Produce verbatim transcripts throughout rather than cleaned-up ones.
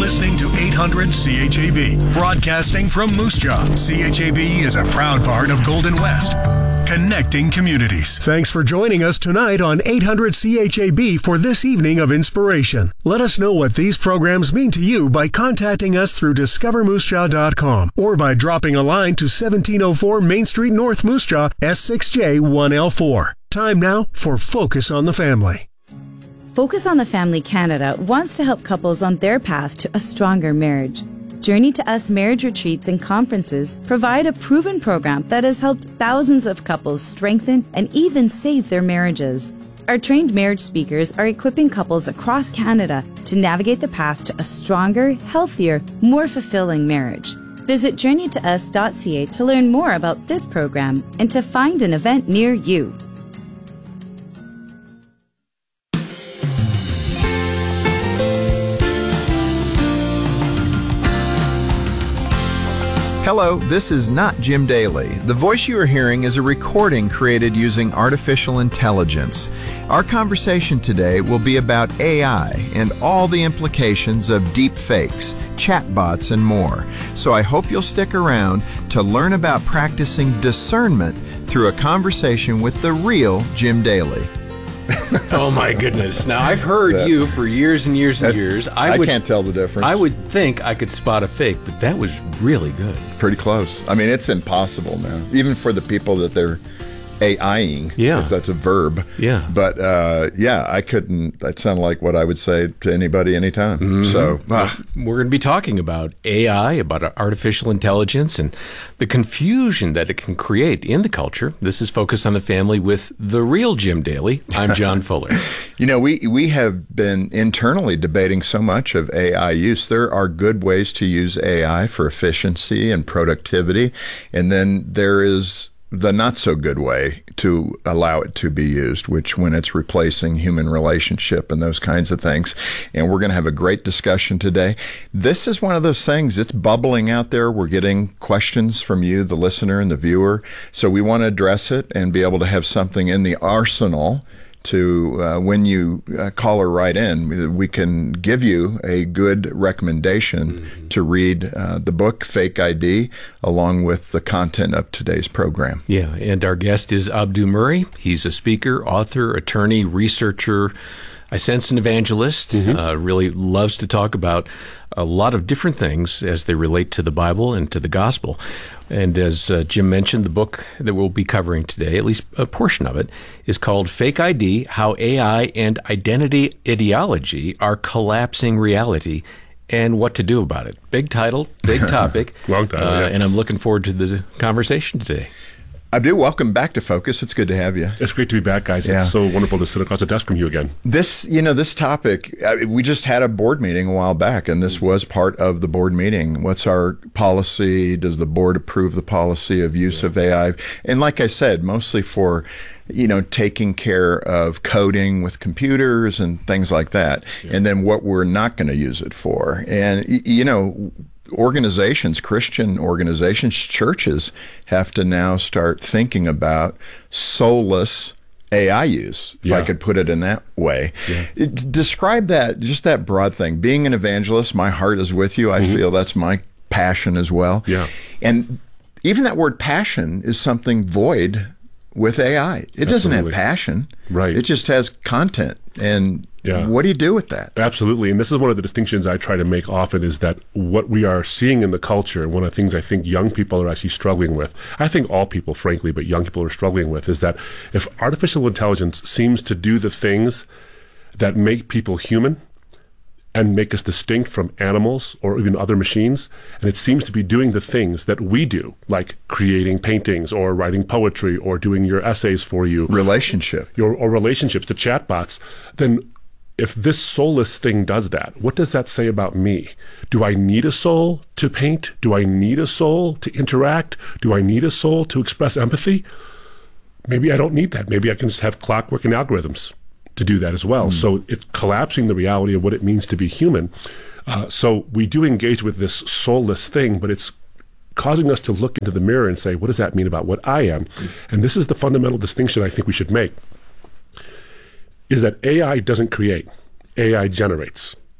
listening to eight hundred C H A B, broadcasting from Moose Jaw. C H A B is a proud part of Golden West, connecting communities. Thanks for joining us tonight on eight hundred C H A B for this evening of inspiration. Let us know what these programs mean to you by contacting us through discover moose jaw dot com or by dropping a line to seventeen oh four Main Street North, Moose Jaw, S six J one L four. Time now for Focus on the Family. Focus on the Family Canada wants to help couples on their path to a stronger marriage. Journey to Us marriage retreats and conferences provide a proven program that has helped thousands of couples strengthen and even save their marriages. Our trained marriage speakers are equipping couples across Canada to navigate the path to a stronger, healthier, more fulfilling marriage. Visit journey to us dot c a to learn more about this program and to find an event near you. Hello, this is not Jim Daly. The voice you are hearing is a recording created using artificial intelligence. Our conversation today will be about A I and all the implications of deep fakes, chatbots, and more. So I hope you'll stick around to learn about practicing discernment through a conversation with the real Jim Daly. Oh my goodness. Now I've heard that, you for years and years and that, years. I, I would, can't tell the difference. I would think I could spot a fake, but that was really good. Pretty close. I mean, it's impossible now, even for the people that they're A I-ing, yeah. if that's a verb. Yeah. But uh, yeah, I couldn't, that sounded like what I would say to anybody anytime. Mm-hmm. So ah. We're going to be talking about A I, about artificial intelligence, and the confusion that it can create in the culture. This is Focus on the Family with the real Jim Daly. I'm John Fuller. You know, we, we have been internally debating so much of A I use. There are good ways to use A I for efficiency and productivity, and then there is the not so good way to allow it to be used, which when it's replacing human relationship and those kinds of things. And we're going to have a great discussion today. This is one of those things, it's bubbling out there. We're getting questions from you, the listener and the viewer. So we want to address it and be able to have something in the arsenal to, uh, when you uh, call or write in, we can give you a good recommendation mm-hmm. to read uh, the book, Fake I D, along with the content of today's program. Yeah, and our guest is Abdu Murray. He's a speaker, author, attorney, researcher, I sense an evangelist, mm-hmm. uh, really loves to talk about a lot of different things as they relate to the Bible and to the gospel. And as uh, Jim mentioned, the book that we'll be covering today, at least a portion of it, is called Fake I D, How A I and Identity Ideology Are Collapsing Reality and What to Do About It. Big title, big topic. Long title, uh, yeah. And I'm looking forward to the conversation today. Abdu, welcome back to Focus. It's good to have you. It's great to be back, guys. Yeah. It's so wonderful to sit across the desk from you again. This, you know, this topic, we just had a board meeting a while back, and this was part of the board meeting. What's our policy? Does the board approve the policy of use yeah. of A I? And like I said, mostly for, you know, taking care of coding with computers and things like that. Yeah. And then what we're not going to use it for. And, you know, organizations, Christian organizations, churches have to now start thinking about soulless A I use, if yeah. I could put it in that way. Yeah. It, describe that, just that broad thing. Being an evangelist, my heart is with you. I mm-hmm. feel that's my passion as well. Yeah. And even that word passion is something void with A I. It Absolutely. Doesn't have passion. Right. It just has content. And yeah. what do you do with that? Absolutely. And this is one of the distinctions I try to make often, is that what we are seeing in the culture, one of the things I think young people are actually struggling with, I think all people, frankly, but young people are struggling with, is that if artificial intelligence seems to do the things that make people human and make us distinct from animals or even other machines, and it seems to be doing the things that we do, like creating paintings or writing poetry or doing your essays for you. Relationship. Your, or relationships, the chatbots, then if this soulless thing does that, what does that say about me? Do I need a soul to paint? Do I need a soul to interact? Do I need a soul to express empathy? Maybe I don't need that. Maybe I can just have clockwork and algorithms to do that as well. Mm. So it's collapsing the reality of what it means to be human. Uh, so we do engage with this soulless thing, but it's causing us to look into the mirror and say, what does that mean about what I am? Mm. And this is the fundamental distinction I think we should make, is that A I doesn't create, A I generates.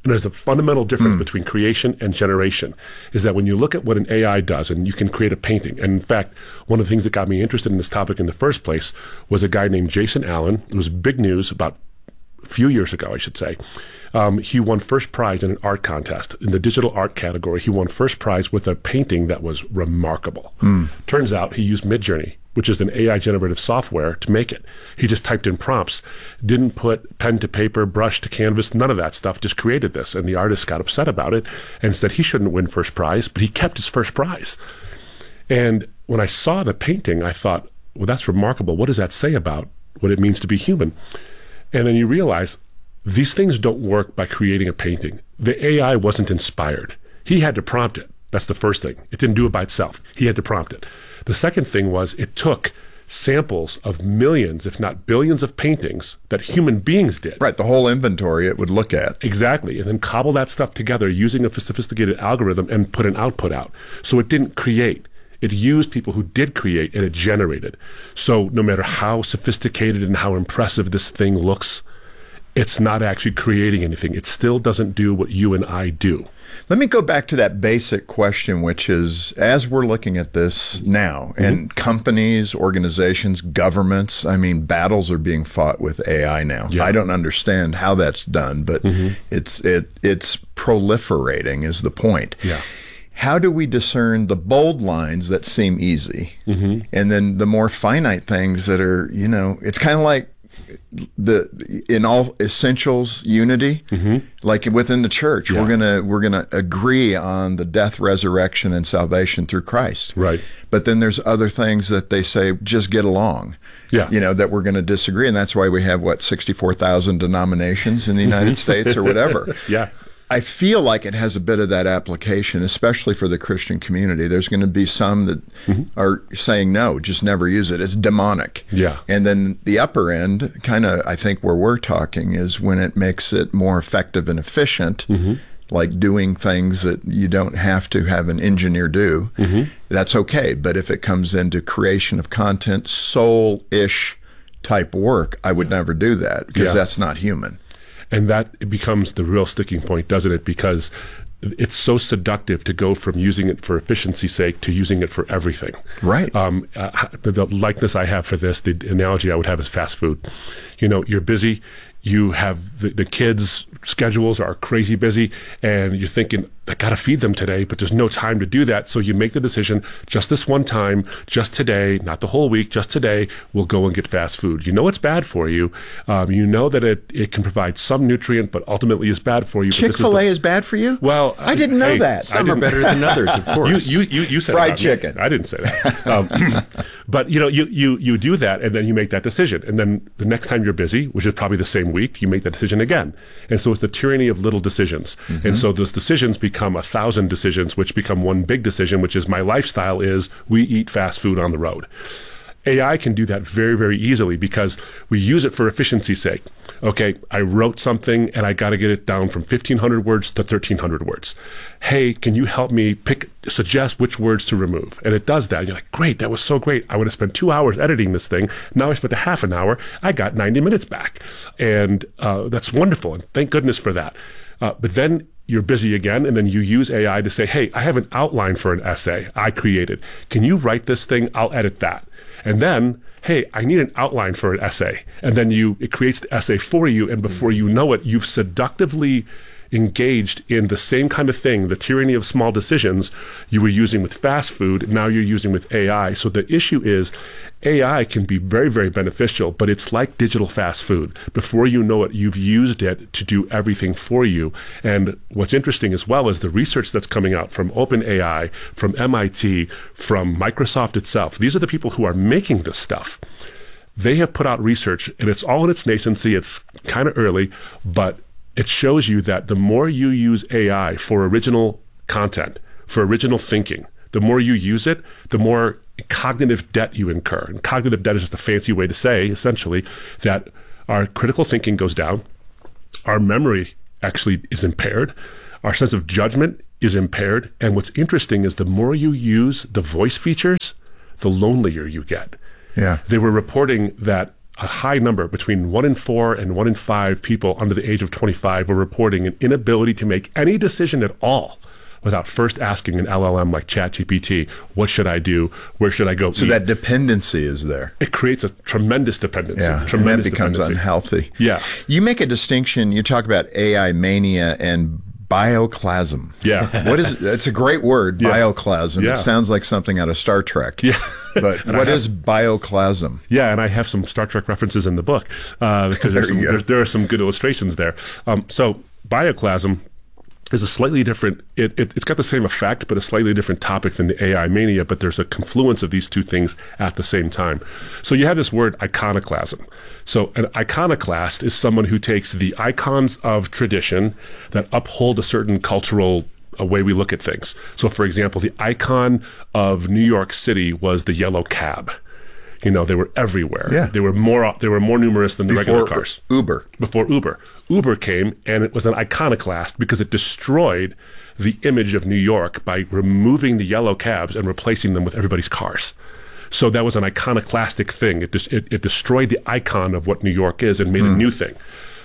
And there's a fundamental difference mm. between creation and generation, is that when you look at what an A I does, and you can create a painting, and in fact, one of the things that got me interested in this topic in the first place was a guy named Jason Allen. It was big news about a few years ago, I should say. Um, he won first prize in an art contest. In the digital art category, he won first prize with a painting that was remarkable. Mm. Turns out he used Midjourney, which is an A I generative software, to make it. He just typed in prompts, didn't put pen to paper, brush to canvas, none of that stuff, just created this. And the artist got upset about it and said he shouldn't win first prize, but he kept his first prize. And when I saw the painting, I thought, well, that's remarkable. What does that say about what it means to be human? And then you realize these things don't work by creating a painting. The A I wasn't inspired. He had to prompt it. That's the first thing. It didn't do it by itself. He had to prompt it. The second thing was it took samples of millions, if not billions, of paintings that human beings did. Right, the whole inventory it would look at. Exactly, and then cobble that stuff together using a sophisticated algorithm and put an output out. So it didn't create. It used people who did create, and it generated. So no matter how sophisticated and how impressive this thing looks, it's not actually creating anything. It still doesn't do what you and I do. Let me go back to that basic question, which is, as we're looking at this now, mm-hmm. and companies, organizations, governments, I mean, battles are being fought with A I now. Yeah. I don't understand how that's done, but mm-hmm. it's it it's proliferating is the point. Yeah. How do we discern the bold lines that seem easy, mm-hmm. and then the more finite things that are, you know, it's kind of like the in all essentials unity, mm-hmm. like within the church, yeah. we're gonna we're gonna agree on the death, resurrection, and salvation through Christ. Right. But then there's other things that they say just get along. Yeah. You know, that we're going to disagree, and that's why we have what sixty-four thousand denominations in the United States or whatever. Yeah. I feel like it has a bit of that application, especially for the Christian community. There's going to be some that mm-hmm. are saying, no, just never use it. It's demonic. Yeah. And then the upper end, kind of, I think where we're talking is when it makes it more effective and efficient, mm-hmm. like doing things that you don't have to have an engineer do. Mm-hmm. That's okay. But if it comes into creation of content, soul-ish type work, I would never do that because yeah. that's not human. And that becomes the real sticking point, doesn't it? Because it's so seductive to go from using it for efficiency's sake to using it for everything. Right. Um, uh, the, the likeness I have for this, the analogy I would have is fast food. You know, you're busy. You have the, the kids' schedules are crazy busy, and you're thinking, I got to feed them today, but there's no time to do that. So you make the decision, just this one time, just today, not the whole week, just today, we'll go and get fast food. You know it's bad for you. Um, you know that it, it can provide some nutrient, but ultimately is bad for you. Chick-fil-A is, is bad for you? Well, I didn't know hey, that. Some are better than others, of course. You, you, you, you said fried chicken. Me. I didn't say that. Um, but you know, you, you, you do that, and then you make that decision. And then the next time you're busy, which is probably the same week, you make that decision again. And so it's the tyranny of little decisions. Mm-hmm. And so those decisions become a thousand decisions, which become one big decision, which is my lifestyle is we eat fast food on the road. A I can do that very, very easily because we use it for efficiency's sake. Okay, I wrote something and I got to get it down from fifteen hundred words to thirteen hundred words. Hey, can you help me pick, suggest which words to remove? And it does that. And you're like, great, that was so great. I would have spent two hours editing this thing. Now I spent a half an hour. I got ninety minutes back. And uh, that's wonderful. And thank goodness for that. Uh, but then you're busy again, and then you use A I to say, hey, I have an outline for an essay I created. Can you write this thing? I'll edit that. And then, hey, I need an outline for an essay. And then you it creates the essay for you, and before you know it, you've seductively engaged in the same kind of thing, the tyranny of small decisions you were using with fast food, now you're using with A I. So the issue is A I can be very, very beneficial, but it's like digital fast food. Before you know it, you've used it to do everything for you. And what's interesting as well is the research that's coming out from OpenAI, from M I T, from Microsoft itself. These are the people who are making this stuff. They have put out research, and it's all in its nascency. It's kind of early, but it shows you that the more you use A I for original content, for original thinking, the more you use it, the more cognitive debt you incur. And cognitive debt is just a fancy way to say, essentially, that our critical thinking goes down, our memory actually is impaired, our sense of judgment is impaired, and what's interesting is the more you use the voice features, the lonelier you get. Yeah. They were reporting that a high number, between one in four and one in five people under the age of twenty-five were reporting an inability to make any decision at all without first asking an L L M like ChatGPT, what should I do? Where should I go So eat? that dependency is there. It creates a tremendous dependency. Yeah, tremendous and that becomes dependency. unhealthy. Yeah. You make a distinction, you talk about A I mania and bioclasm. Yeah. What is, it's a great word, Yeah. bioclasm. Yeah. It sounds like something out of Star Trek. Yeah. But what is bioclasm? Yeah, and I have some Star Trek references in the book uh, because there's There some, you go. there, there are some good illustrations there. Um, so bioclasm is a slightly different, it, it, it's got the same effect, but a slightly different topic than the A I mania, but there's a confluence of these two things at the same time. So you have this word iconoclasm. So an iconoclast is someone who takes the icons of tradition that uphold a certain cultural a way we look at things. So for example, the icon of New York City was the yellow cab. You know, they were everywhere. Yeah. They were more they were more numerous than the regular Before cars. Uber. Before Uber. Uber came, and it was an iconoclast because it destroyed the image of New York by removing the yellow cabs and replacing them with everybody's cars. So that was an iconoclastic thing. It just it, it destroyed the icon of what New York is and made a new thing.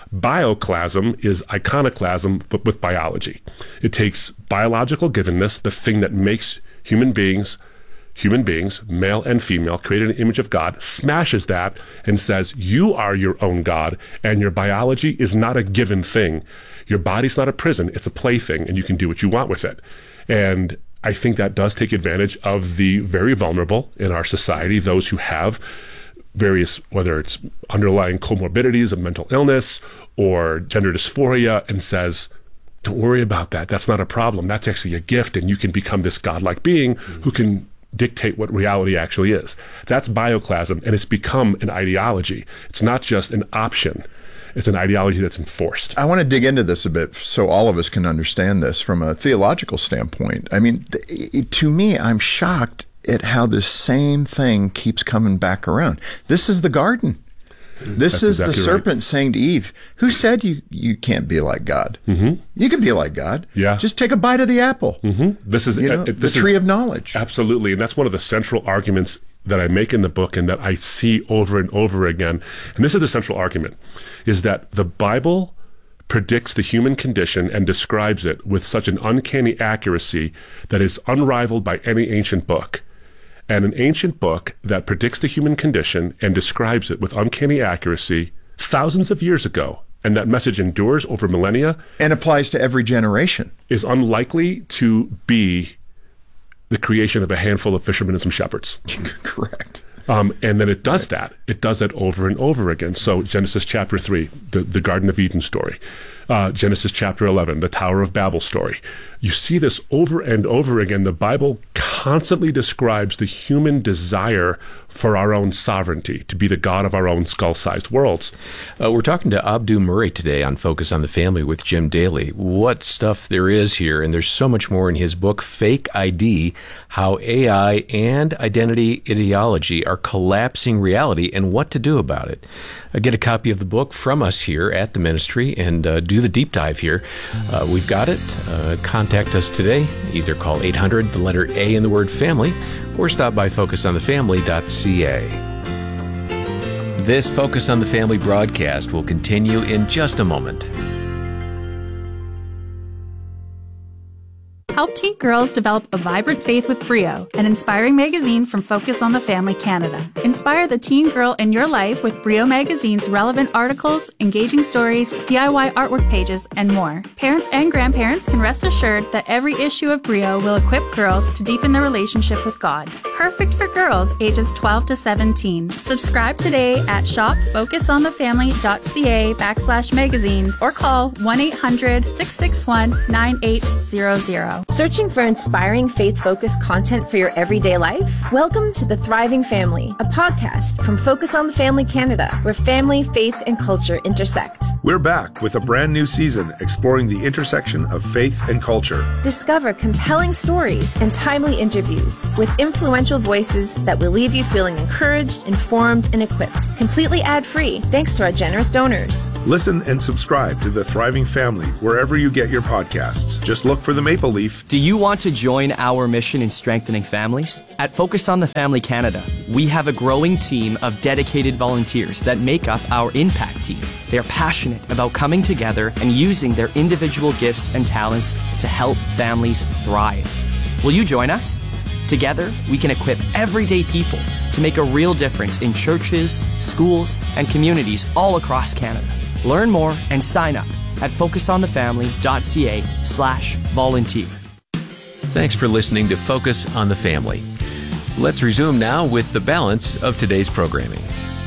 Bioclasm is iconoclasm, but with biology. It takes biological givenness, the thing that makes human beings human beings, male and female, created an image of God, smashes that and says, you are your own God, and your biology is not a given thing. Your body's not a prison, it's a plaything, and you can do what you want with it. And I think that does take advantage of the very vulnerable in our society, those who have various, whether it's underlying comorbidities of mental illness or gender dysphoria, and says, don't worry about that. That's not a problem. That's actually a gift, and you can become this godlike being mm-hmm. who can dictate what reality actually is. That's bioclasm, and it's become an ideology. It's not just an option. It's an ideology that's enforced. I want to dig into this a bit so all of us can understand this from a theological standpoint. I mean, th- to me, I'm shocked at how this same thing keeps coming back around. This is the garden. This That's is exactly the serpent right. saying to Eve, who said you, you can't be like God? Mm-hmm. You can be like God. Yeah. Just take a bite of the apple. Mm-hmm. This is you know, uh, this the tree is, of knowledge. Absolutely. And that's one of the central arguments that I make in the book and that I see over and over again. And this is the central argument, is that the Bible predicts the human condition and describes it with such an uncanny accuracy that is unrivaled by any ancient book. And an ancient book that predicts the human condition and describes it with uncanny accuracy thousands of years ago, and that message endures over millennia, and applies to every generation, is unlikely to be the creation of a handful of fishermen and some shepherds. Correct. Um, and then it does that. It does that over and over again. So Genesis chapter three, the, the Garden of Eden story. Uh, Genesis chapter eleven, the Tower of Babel story. You see this over and over again. The Bible constantly describes the human desire for our own sovereignty, to be the God of our own skull-sized worlds. Uh, we're talking to Abdu Murray today on Focus on the Family with Jim Daly. What stuff there is here, and there's so much more in his book, Fake I D, How A I and Identity Ideology Are Collapsing Reality and What to Do About It. Uh, get a copy of the book from us here at the ministry and uh, do the deep dive here. Uh, we've got it. Uh, contact us today. Either call eight hundred, the letter A in the word family, or stop by focus on the family dot c a. This Focus on the Family broadcast will continue in just a moment. Help teen girls develop a vibrant faith with Brio, an inspiring magazine from Focus on the Family Canada. Inspire the teen girl in your life with Brio Magazine's relevant articles, engaging stories, D I Y artwork pages, and more. Parents and grandparents can rest assured that every issue of Brio will equip girls to deepen their relationship with God. Perfect for girls ages twelve to seventeen. Subscribe today at shop focus on the family dot c a backslash magazines or call one eight hundred, six six one, nine eight zero zero. Searching for inspiring faith-focused content for your everyday life? Welcome to The Thriving Family, a podcast from Focus on the Family Canada, where family, faith, and culture intersect. We're back with a brand new season exploring the intersection of faith and culture. Discover compelling stories and timely interviews with influential influential voices that will leave you feeling encouraged, informed, and equipped, completely ad-free, thanks to our generous donors. Listen and subscribe to The Thriving Family wherever you get your podcasts. Just look for The Maple Leaf. Do you want to join our mission in strengthening families? At Focus on the Family Canada, we have a growing team of dedicated volunteers that make up our impact team. They are passionate about coming together and using their individual gifts and talents to help families thrive. Will you join us? Together, we can equip everyday people to make a real difference in churches, schools, and communities all across Canada. Learn more and sign up at focusonthefamily.ca slash volunteer. Thanks for listening to Focus on the Family. Let's resume now with the balance of today's programming.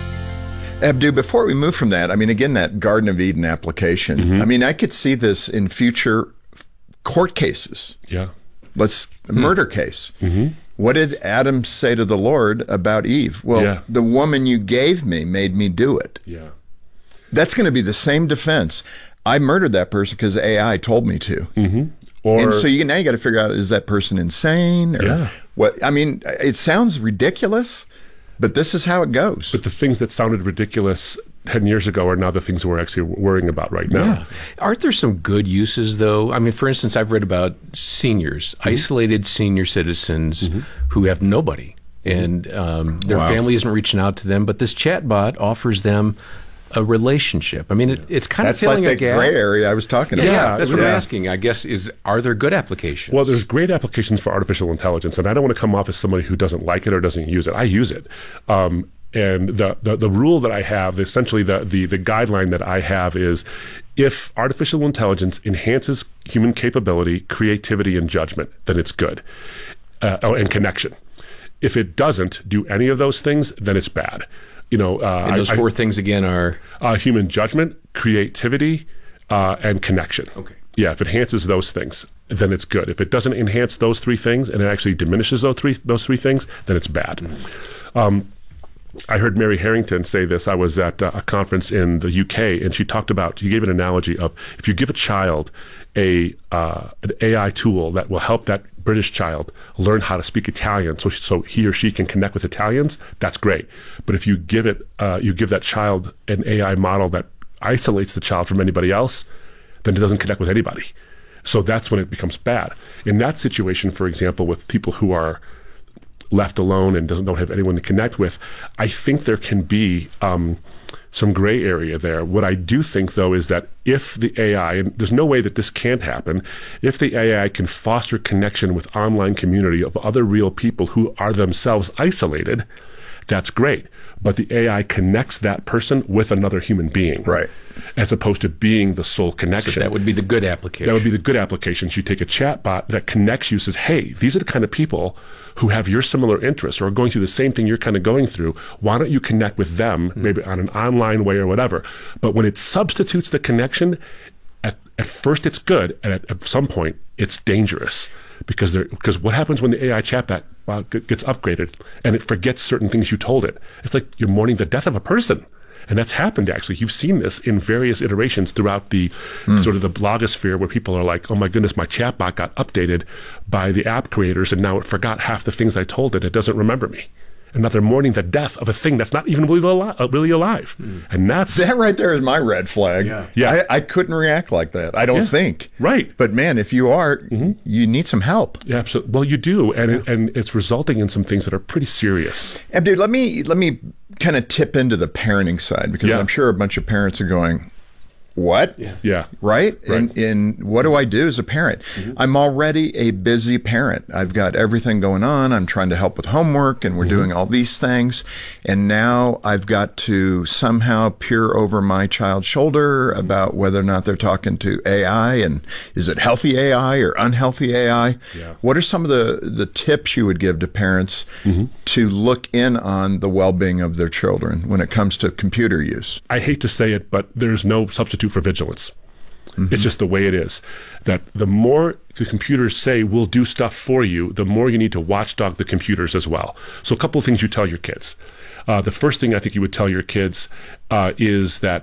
Abdu, before we move from that, I mean, again, that Garden of Eden application, mm-hmm. I mean, I could see this in future court cases. Yeah. Let's, a hmm. murder case. Mm-hmm. What did Adam say to the Lord about Eve? Well, yeah. the woman you gave me made me do it. Yeah. That's going to be the same defense. I murdered that person because A I told me to. Mm-hmm. Or, and so you now you got to figure out, is that person insane? Or yeah. what? I mean, it sounds ridiculous, but this is how it goes. But the things that sounded ridiculous ten years ago are now the things we're actually worrying about right now. Yeah. Aren't there some good uses, though? I mean, for instance, I've read about seniors, mm-hmm. isolated senior citizens mm-hmm. who have nobody, and um, their wow. family isn't reaching out to them, but this chatbot offers them a relationship. I mean, it, it's kind that's of filling like a gap. That's like the gray area I was talking about. Yeah, that's what yeah. I'm asking. I guess, is are there good applications? Well, there's great applications for artificial intelligence, and I don't want to come off as somebody who doesn't like it or doesn't use it. I use it. Um, and the, the, the rule that I have, essentially the, the, the guideline that I have is, if artificial intelligence enhances human capability, creativity, and judgment, then it's good, uh, oh, and connection. If it doesn't do any of those things, then it's bad. You know, uh, and those I, four I, things again are uh, human judgment, creativity, uh, and connection. Okay. Yeah, if it enhances those things, then it's good. If it doesn't enhance those three things and it actually diminishes those three those three things, then it's bad. Mm-hmm. Um, I heard Mary Harrington say this. I was at uh, a conference in the U K, and she talked about, she gave an analogy of, if you give a child a uh, an A I tool that will help that British child learn how to speak Italian so, so he or she can connect with Italians, that's great. But if you give it, uh, you give that child an A I model that isolates the child from anybody else, then it doesn't connect with anybody. So that's when it becomes bad. In that situation, for example, with people who are left alone and doesn't don't have anyone to connect with, I think there can be um, some gray area there. What I do think, though, is that if the A I, and there's no way that this can't happen, if the A I can foster connection with online community of other real people who are themselves isolated, that's great. But the A I connects that person with another human being. Right. As opposed to being the sole connection. So that would be the good application. That would be the good application. So you take a chat bot that connects you, says, hey, these are the kind of people who have your similar interests or are going through the same thing you're kind of going through. Why don't you connect with them, mm-hmm. maybe on an online way or whatever? But when it substitutes the connection, at, at first it's good, and at, at some point it's dangerous. Because there, because what happens when the A I chatbot uh, gets upgraded and it forgets certain things you told it? It's like you're mourning the death of a person. And that's happened, actually. You've seen this in various iterations throughout the mm. sort of the blogosphere, where people are like, oh my goodness, my chatbot got updated by the app creators and now it forgot half the things I told it. It doesn't remember me. And now they're mourning the death of a thing that's not even really alive. Really alive. Mm. And that's... That right there is my red flag. Yeah. yeah. I, I couldn't react like that. I don't yeah. think. Right. But man, if you are, mm-hmm. you need some help. Yeah, absolutely. Well, you do. And, yeah. it, and it's resulting in some things that are pretty serious. Abdu, let me, let me kind of tip into the parenting side, because yeah. I'm sure a bunch of parents are going, what? Yeah. yeah. Right? right. And, and what do I do as a parent? Mm-hmm. I'm already a busy parent. I've got everything going on. I'm trying to help with homework, and we're mm-hmm. doing all these things. And now I've got to somehow peer over my child's shoulder about whether or not they're talking to A I, and is it healthy A I or unhealthy A I? Yeah. What are some of the, the tips you would give to parents mm-hmm. to look in on the well-being of their children when it comes to computer use? I hate to say it, but there's no substitute for vigilance. Mm-hmm. It's just the way it is. That the more the computers say we'll do stuff for you, the more you need to watchdog the computers as well. So a couple of things you tell your kids. Uh, the first thing I think you would tell your kids uh, is that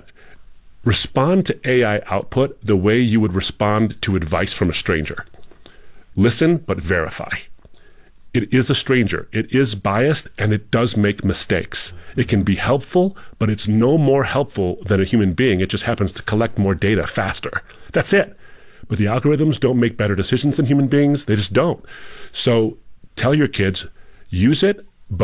respond to A I output the way you would respond to advice from a stranger. Listen, but verify. It is a stranger. It is biased, and it does make mistakes. It can be helpful, but it's no more helpful than a human being. It just happens to collect more data faster. That's it. But the algorithms don't make better decisions than human beings. They just don't. So tell your kids, use it